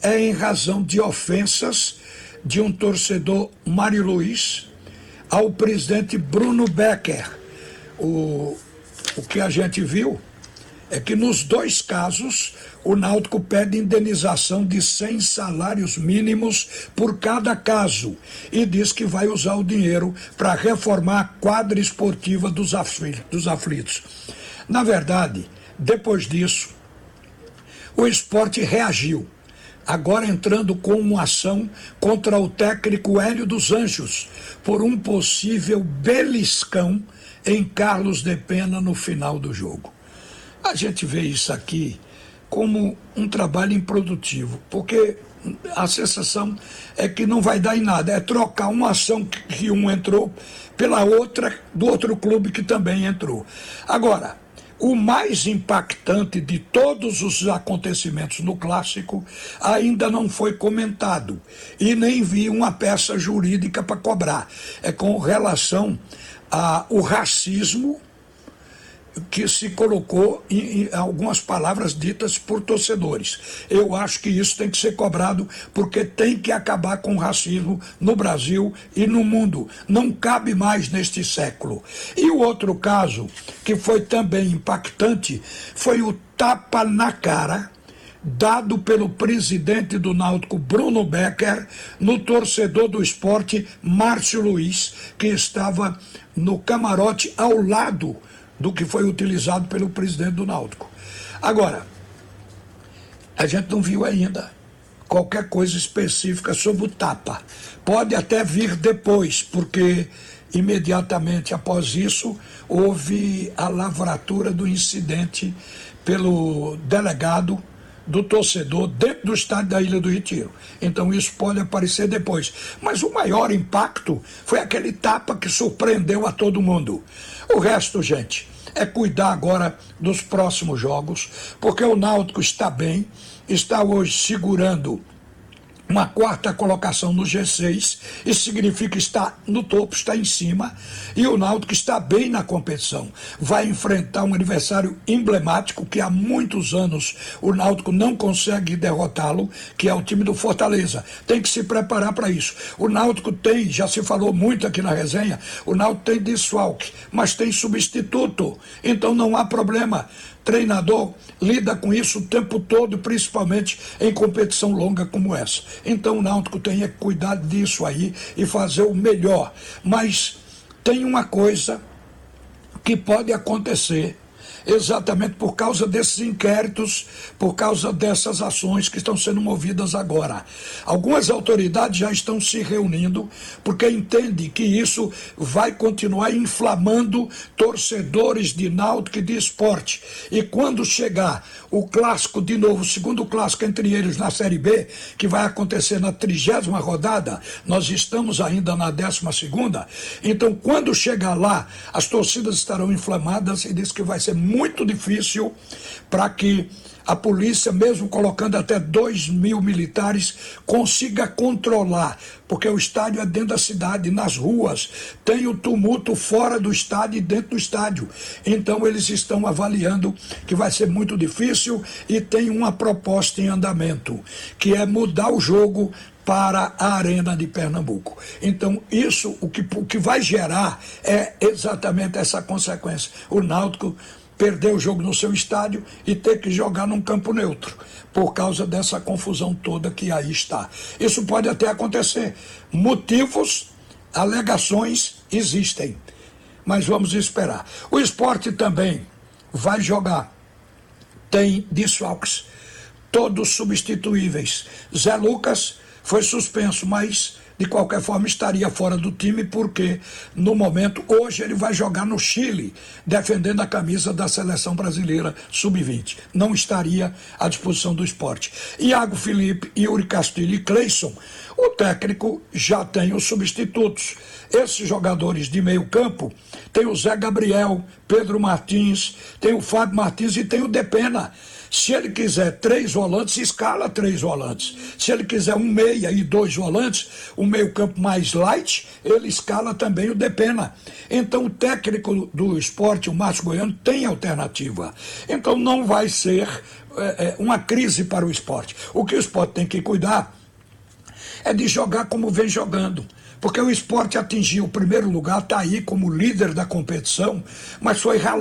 é em razão de ofensas de um torcedor, Mário Luiz, ao presidente Bruno Becker. O que a gente viu é que nos dois casos o Náutico pede indenização de 100 salários mínimos por cada caso e diz que vai usar o dinheiro para reformar a quadra esportiva dos aflitos. Na verdade, depois disso, o Sport reagiu, agora entrando com uma ação contra o técnico Hélio dos Anjos por um possível beliscão em Carlos de Pena no final do jogo. A gente vê isso aqui como um trabalho improdutivo, porque a sensação é que não vai dar em nada, é trocar uma ação que um entrou pela outra do outro clube que também entrou. Agora, o mais impactante de todos os acontecimentos no Clássico ainda não foi comentado e nem vi uma peça jurídica para cobrar. É com relação ao racismo que se colocou em algumas palavras ditas por torcedores. Eu acho que isso tem que ser cobrado porque tem que acabar com o racismo no Brasil e no mundo. Não cabe mais neste século. E o outro caso, que foi também impactante, foi o tapa na cara dado pelo presidente do Náutico, Bruno Becker, no torcedor do Sport, Márcio Luiz, que estava no camarote ao lado do que foi utilizado pelo presidente do Náutico. Agora, a gente não viu ainda qualquer coisa específica sobre o tapa. Pode até vir depois, porque imediatamente após isso houve a lavratura do incidente pelo delegado do torcedor dentro do estádio da Ilha do Retiro. Então isso pode aparecer depois. Mas o maior impacto foi aquele tapa que surpreendeu a todo mundo. O resto, gente, é cuidar agora dos próximos jogos, porque o Náutico está bem, está hoje segurando uma quarta colocação no G6, isso significa estar no topo, está em cima, e o Náutico está bem na competição. Vai enfrentar um adversário emblemático que há muitos anos o Náutico não consegue derrotá-lo, que é o time do Fortaleza. Tem que se preparar para isso. O Náutico tem, já se falou muito aqui na resenha, o Náutico tem desfalque, mas tem substituto, então não há problema. Treinador lida com isso o tempo todo, principalmente em competição longa como essa. Então o Náutico tem que cuidar disso aí e fazer o melhor. Mas tem uma coisa que pode acontecer exatamente por causa desses inquéritos, por causa dessas ações que estão sendo movidas agora. Algumas autoridades já estão se reunindo porque entendem que isso vai continuar inflamando torcedores de Náutico e de Sport. E quando chegar o clássico de novo, o segundo clássico entre eles na Série B, que vai acontecer na 30ª rodada, nós estamos ainda na 12ª, então quando chegar lá, as torcidas estarão inflamadas e diz que vai ser muito difícil para que a polícia, mesmo colocando até 2.000 militares, consiga controlar, porque o estádio é dentro da cidade, nas ruas, tem o tumulto fora do estádio e dentro do estádio. Então eles estão avaliando que vai ser muito difícil e tem uma proposta em andamento, que é mudar o jogo para a Arena de Pernambuco. Então isso, o que vai gerar é exatamente essa consequência. O Náutico perder o jogo no seu estádio e ter que jogar num campo neutro, por causa dessa confusão toda que aí está. Isso pode até acontecer. Motivos, alegações existem, mas vamos esperar. O Sport também vai jogar. Tem desfalques, todos substituíveis. Zé Lucas foi suspenso, mas de qualquer forma estaria fora do time porque no momento, hoje ele vai jogar no Chile, defendendo a camisa da seleção brasileira sub-20. Não estaria à disposição do Sport. Iago Felipe, Yuri Castilho e Cleison, o técnico já tem os substitutos. Esses jogadores de meio campo, tem o Zé Gabriel, Pedro Martins, tem o Fábio Martins e tem o Depena. Se ele quiser 3 volantes, escala 3 volantes. Se ele quiser um meia e 2 volantes, um meio-campo mais light, ele escala também o Depena. Então o técnico do Sport, o Márcio Goiano, tem alternativa. Então não vai ser uma crise para o Sport. O que o Sport tem que cuidar é de jogar como vem jogando. Porque o Sport atingiu o primeiro lugar, está aí como líder da competição, mas foi ralado.